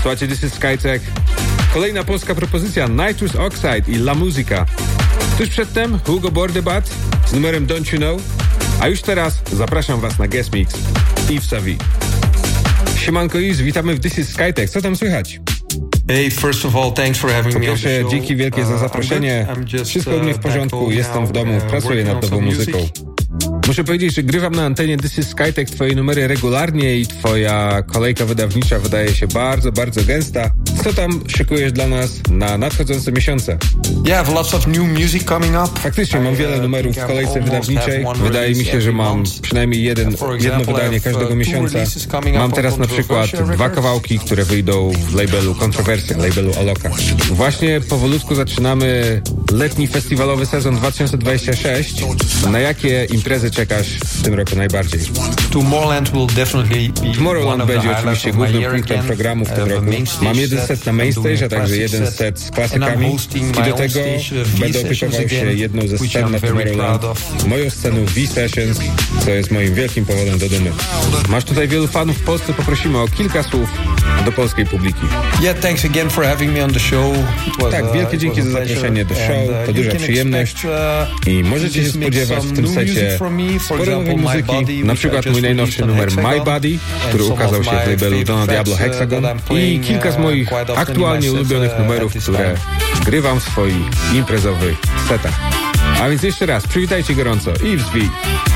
Słuchajcie, This is Skytech. Kolejna polska propozycja, Nitrous Oxide i La Musica. Tuż przedtem Hugo Bordebat z numerem Don't You Know. A już teraz zapraszam was na guest mix Yves Savy. Siemanko Yves, witamy w This is Skytech. Co tam słychać? Hey, first of all, thanks for having me on the show. Dzięki wielkie za zaproszenie. Wszystko u mnie w porządku, jestem w domu, pracuję nad nową muzyką. Muszę powiedzieć, że grywam na antenie This is Skytech twoje numery regularnie i twoja kolejka wydawnicza wydaje się bardzo, bardzo gęsta. Co tam szykujesz dla nas na nadchodzące miesiące? Yeah, I have lots of new music coming up. Faktycznie mam wiele numerów w kolejce wydawniczej. Wydaje mi się, że mam przynajmniej jedno wydanie każdego miesiąca. Mam teraz na przykład 2 kawałki, które wyjdą w labelu Kontrowersja, labelu Aloka. Właśnie powolutku zaczynamy letni festiwalowy sezon 2026. Na jakie imprezy czekasz w tym roku najbardziej? Tomorrowland będzie oczywiście głównym punktem programu w tym roku. Mam jeden set na mainstage, a także jeden set z klasykami i do tego będę opiekował się jedną ze scen na Tomorrowland, moją sceną V-Sessions, co jest moim wielkim powodem do dumy. Masz tutaj wielu fanów w Polsce, poprosimy o kilka słów do polskiej publiki. Yeah, thanks again for having me on the show. Tak, wielkie dzięki za zaproszenie do show, to duża przyjemność i możecie się spodziewać w tym secie sporo nowej muzyki, na przykład mój najnowszy numer My Body, który ukazał się w labelu Dona Diablo Hexagon i kilka z moich aktualnie ulubionych numerów, które grywam w swoich imprezowych setach. A więc jeszcze raz, przywitajcie gorąco Yves V.